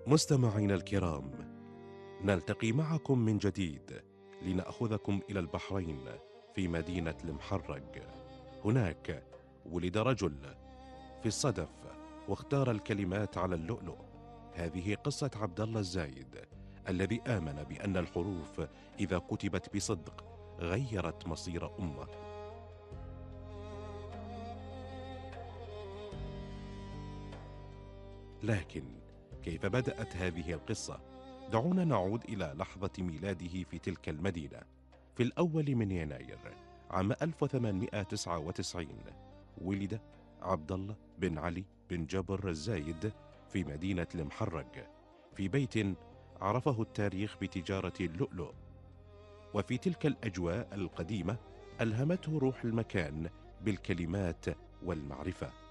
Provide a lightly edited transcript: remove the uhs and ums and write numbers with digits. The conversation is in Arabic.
مستمعينا الكرام، نلتقي معكم من جديد لنأخذكم إلى البحرين في مدينة المحرق. هناك ولد رجل في الصدف واختار الكلمات على اللؤلؤ. هذه قصة عبد الله الزايد الذي آمن بأن الحروف إذا كتبت بصدق غيرت مصير أمة. لكن كيف بدأت هذه القصة؟ دعونا نعود إلى لحظة ميلاده في تلك المدينة في الأول من يناير عام 1899. ولد عبد الله بن علي بن جبر الزايد في مدينة المحرق في بيت عرفه التاريخ بتجارة اللؤلؤ. وفي تلك الأجواء القديمة ألهمته روح المكان بالكلمات والمعرفة.